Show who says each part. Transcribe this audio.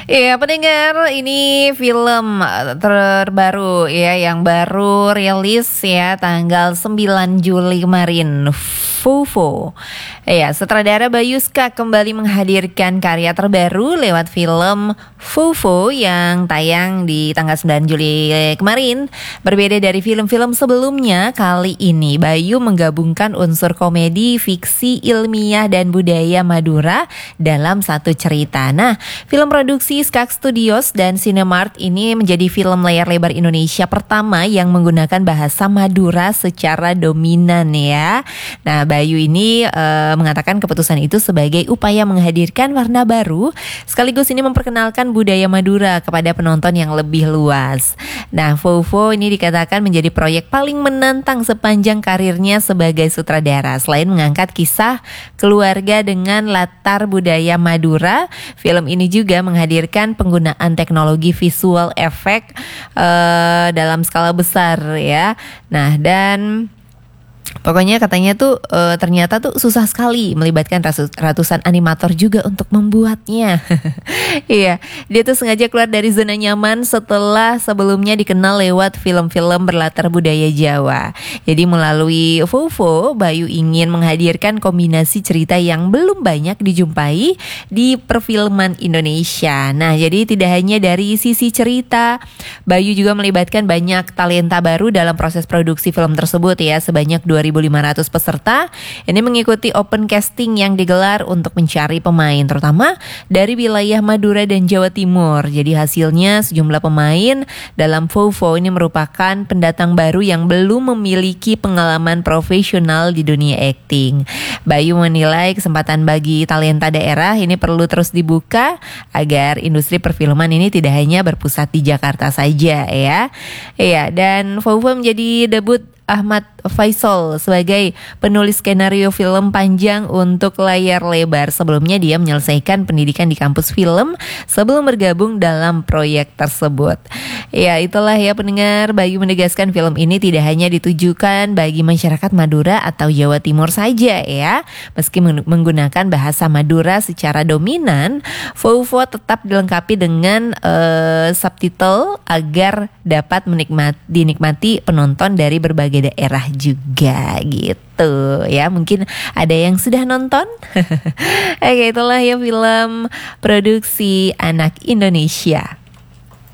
Speaker 1: Iya pendengar, ini film terbaru ya yang baru rilis ya tanggal 9 Juli kemarin. Fofo. Ya, sutradara Bayuska kembali menghadirkan karya terbaru lewat film Fofo yang tayang di tanggal 9 Juli kemarin. Berbeda dari film-film sebelumnya, kali ini Bayu menggabungkan unsur komedi, fiksi, ilmiah dan budaya Madura dalam satu cerita. Nah, film produksi Skak Studios dan Cinemart ini menjadi film layar lebar Indonesia pertama yang menggunakan bahasa Madura secara dominan ya. Nah, Bayu ini mengatakan keputusan itu sebagai upaya menghadirkan warna baru sekaligus ini memperkenalkan budaya Madura kepada penonton yang lebih luas. Nah, Fofo ini dikatakan menjadi proyek paling menantang sepanjang karirnya sebagai sutradara. Selain mengangkat kisah keluarga dengan latar budaya Madura, film ini juga menghadirkan penggunaan teknologi visual efek dalam skala besar ya. Nah, dan pokoknya katanya tuh ternyata tuh susah sekali melibatkan ratusan animator juga untuk membuatnya. Iya, dia tuh sengaja keluar dari zona nyaman setelah sebelumnya dikenal lewat film-film berlatar budaya Jawa. Jadi melalui Fofo, Bayu ingin menghadirkan kombinasi cerita yang belum banyak dijumpai di perfilman Indonesia. Nah, jadi tidak hanya dari sisi cerita, Bayu juga melibatkan banyak talenta baru dalam proses produksi film tersebut ya, sebanyak 2.500 peserta. Ini mengikuti open casting yang digelar untuk mencari pemain terutama dari wilayah Madura dan Jawa Timur. Jadi hasilnya sejumlah pemain dalam Fofo ini merupakan pendatang baru yang belum memiliki pengalaman profesional di dunia akting. Bayu menilai kesempatan bagi talenta daerah ini perlu terus dibuka agar industri perfilman ini tidak hanya berpusat di Jakarta saja ya. Iya, dan Fofo menjadi debut Ahmad Faisal sebagai penulis skenario film panjang untuk layar lebar. Sebelumnya dia menyelesaikan pendidikan di kampus film sebelum bergabung dalam proyek tersebut. Ya, itulah ya pendengar, Bayu menegaskan film ini tidak hanya ditujukan bagi masyarakat Madura atau Jawa Timur saja ya. Meski menggunakan bahasa Madura secara dominan, Fofo tetap dilengkapi dengan subtitle agar dapat dinikmati penonton dari berbagai daerah juga gitu ya. Mungkin ada yang sudah nonton. Oke, itulah ya film produksi anak Indonesia.